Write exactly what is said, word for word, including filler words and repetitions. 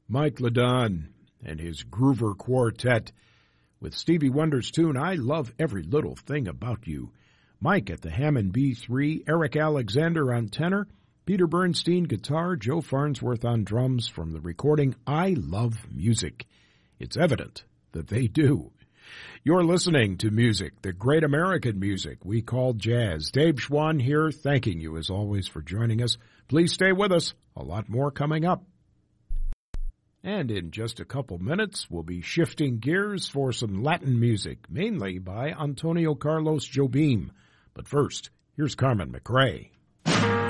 Mike Ladon and his Groover Quartet with Stevie Wonder's tune, I Love Every Little Thing About You. Mike at the Hammond B three, Eric Alexander on tenor, Peter Bernstein guitar, Joe Farnsworth on drums from the recording I Love Music. It's evident that they do. You're listening to music, the great American music we call jazz. Dave Schwann here, thanking you as always for joining us. Please stay with us. A lot more coming up. And in just a couple minutes, we'll be shifting gears for some Latin music, mainly by Antonio Carlos Jobim. But first, here's Carmen McRae.